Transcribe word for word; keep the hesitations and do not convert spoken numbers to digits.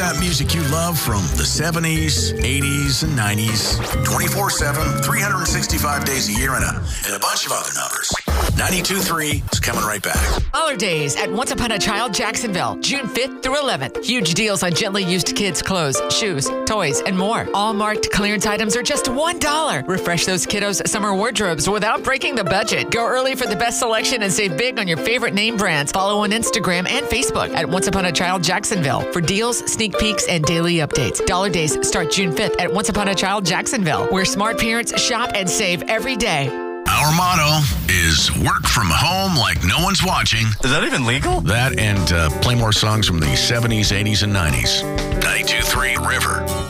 got music you love from the seventies, eighties, and nineties. twenty-four seven, three hundred sixty-five days a year, and a, and a bunch of other numbers. ninety-two point three is coming right back. Dollar Days at Once Upon a Child Jacksonville, June fifth through eleventh. Huge deals on gently used kids' clothes, shoes, toys, and more. All marked clearance items are just one dollar. Refresh those kiddos' summer wardrobes without breaking the budget. Go early for the best selection and save big on your favorite name brands. Follow on Instagram and Facebook at Once Upon a Child Jacksonville for deals, sneak peeks, and daily updates. Dollar Days start June fifth at Once Upon a Child Jacksonville, where smart parents shop and save every day. Our motto is work from home like no one's watching. Is that even legal? That and uh, play more songs from the seventies, eighties, and nineties. ninety-two point three River.